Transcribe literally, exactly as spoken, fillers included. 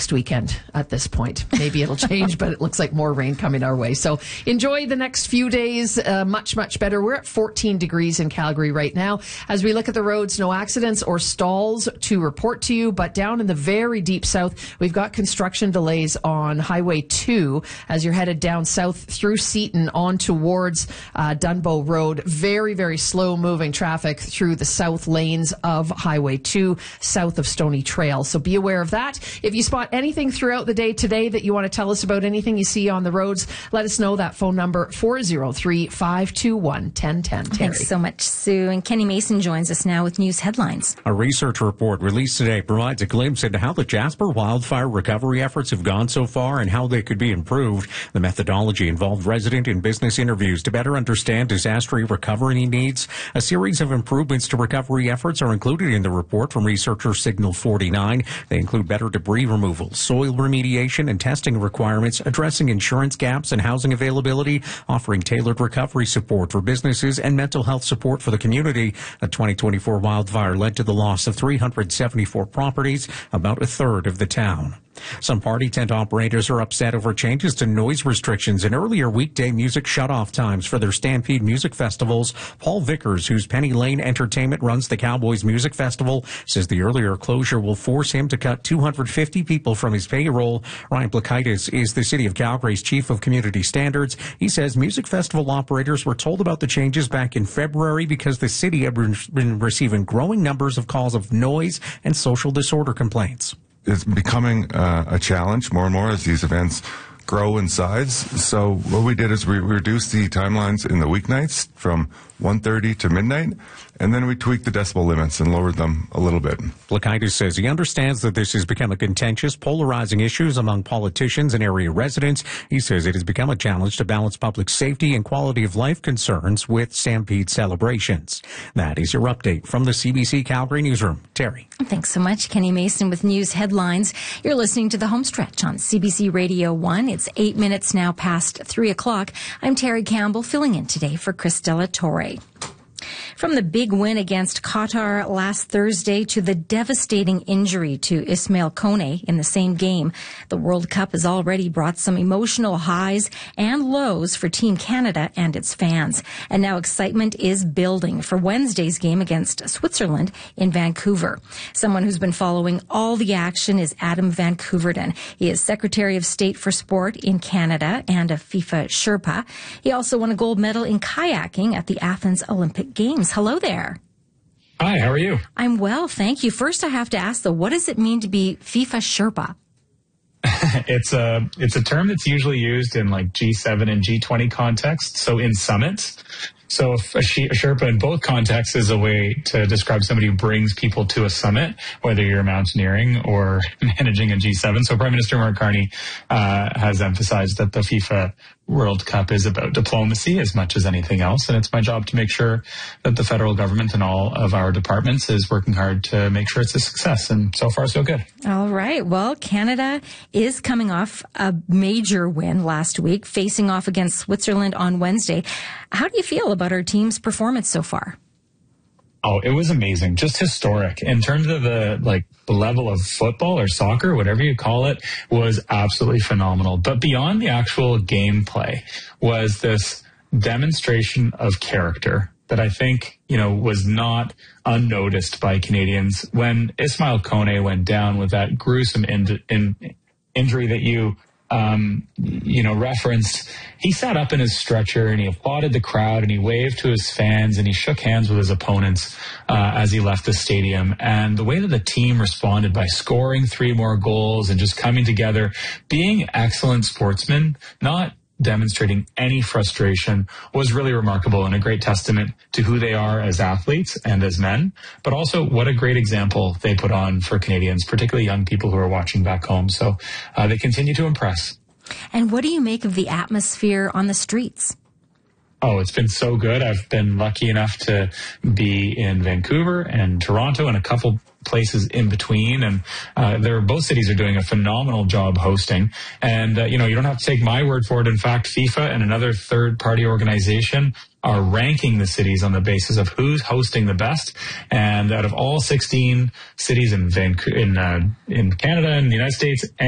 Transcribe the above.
next weekend at this point. Maybe it'll change, but it looks like more rain coming our way. So enjoy the next few days. Uh, much, much better. We're at fourteen degrees in Calgary right now. As we look at the roads, no accidents or stalls to report to you, but down in the very deep south, we've got construction delays on Highway two as you're headed down south through Seaton on towards uh, Dunbow Road. Very, very slow moving traffic through the south lanes of Highway two, south of Stony Trail. So be aware of that. If you spot anything throughout the day today that you want to tell us about, anything you see on the roads, let us know. That phone number, four oh three, five two one, one oh one oh. Thanks so much, Sue. And Kenny Mason joins us now with news headlines. A research report released today provides a glimpse into how the Jasper wildfire recovery efforts have gone so far and how they could be improved. The methodology involved resident and business interviews to better understand disaster recovery needs. A series of improvements to recovery efforts are included in the report from researcher Signal forty-nine. They include better debris removal, soil remediation, and testing requirements, addressing insurance gaps and housing availability, offering tailored recovery support for businesses, and mental health support for the community. A twenty twenty-four wildfire led to the loss of three hundred seventy-four properties, about a third of the town. Some party tent operators are upset over changes to noise restrictions and earlier weekday music shutoff times for their Stampede Music Festivals. Paul Vickers, whose Penny Lane Entertainment runs the Cowboys Music Festival, says the earlier closure will force him to cut two hundred fifty people from his payroll. Ryan Blakaitis is the City of Calgary's Chief of Community Standards. He says music festival operators were told about the changes back in February because the city had been receiving growing numbers of calls of noise and social disorder complaints. It's becoming uh, a challenge more and more as these events grow in size. So what we did is we reduced the timelines in the weeknights from one thirty to midnight, and then we tweaked the decibel limits and lowered them a little bit. Blakaitis says he understands that this has become a contentious, polarizing issue among politicians and area residents. He says it has become a challenge to balance public safety and quality of life concerns with Stampede celebrations. That is your update from the C B C Calgary Newsroom. Terry. Thanks so much, Kenny Mason, with news headlines. You're listening to The Homestretch on C B C Radio one. It's eight minutes now past three o'clock. I'm Terry Campbell, filling in today for Chris Della Torre. From the big win against Qatar last Thursday to the devastating injury to Ismail Kone in the same game, the World Cup has already brought some emotional highs and lows for Team Canada and its fans. And now excitement is building for Wednesday's game against Switzerland in Vancouver. Someone who's been following all the action is Adam Van Couverden. He is Secretary of State for Sport in Canada and a FIFA Sherpa. He also won a gold medal in kayaking at the Athens Olympic Games. Hello there. Hi, how are you? I'm well, thank you. First, I have to ask, though, what does it mean to be FIFA Sherpa? it's a it's a term that's usually used in like G seven and G twenty contexts, so in summits. So a Sherpa in both contexts is a way to describe somebody who brings people to a summit, whether you're mountaineering or managing a G seven. So Prime Minister Mark Carney uh, has emphasized that the FIFA World Cup is about diplomacy as much as anything else. And it's my job to make sure that the federal government and all of our departments is working hard to make sure it's a success. And so far, so good. All right. Well, Canada is coming off a major win last week, facing off against Switzerland on Wednesday. How do you feel about our team's performance so far? Oh, it was amazing. Just historic. In terms of the, like, the level of football or soccer, whatever you call it, was absolutely phenomenal. But beyond the actual gameplay was this demonstration of character that I think, you know, was not unnoticed by Canadians. When Ismail Kone went down with that gruesome in, in, injury that you Um, you know, referenced, he sat up in his stretcher and he applauded the crowd and he waved to his fans and he shook hands with his opponents uh, as he left the stadium. And the way that the team responded by scoring three more goals and just coming together, being excellent sportsmen, not demonstrating any frustration, was really remarkable and a great testament to who they are as athletes and as men, but also what a great example they put on for Canadians, particularly young people who are watching back home. So uh, they continue to impress. And what do you make of the atmosphere on the streets? Oh, it's been so good. I've been lucky enough to be in Vancouver and Toronto and a couple places in between. And uh, they're, both cities are doing a phenomenal job hosting. And, uh, you know, you don't have to take my word for it. In fact, FIFA and another third-party organization are ranking the cities on the basis of who's hosting the best. And out of all sixteen cities in Vancouver, in, uh, in Canada and the United States